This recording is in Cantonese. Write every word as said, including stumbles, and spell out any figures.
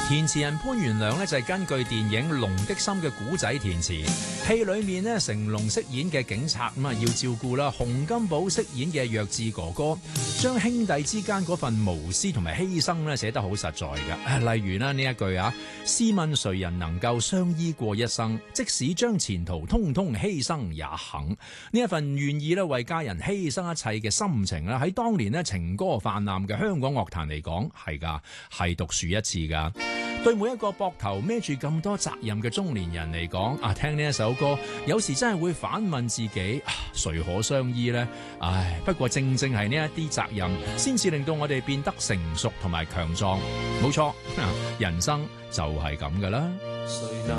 填詞人潘元良呢，就係根據電影《龍的心》嘅古仔填詞，戲裏面呢，成龍飾演嘅警察咁啊要照顧啦，洪金寶飾演嘅弱智哥哥，將兄弟之間嗰份無私同埋犧牲呢寫得好實在㗎。例如啦呢一句啊，試問誰人能夠相依過一生，即使將前途通通犧牲也肯。呢一份願意咧為家人犧牲一切嘅心情啦，喺當年呢情歌氾濫嘅香港樂壇嚟講係㗎，係獨樹一幟㗎。對每一個膊頭孭住咁多責任嘅中年人嚟講，啊，聽呢一首歌，有時真係會反問自己，啊，誰可相依呢？唉，不過正正係呢一啲責任，先至令到我哋變得成熟同埋強壯。冇錯，人生就係咁噶啦。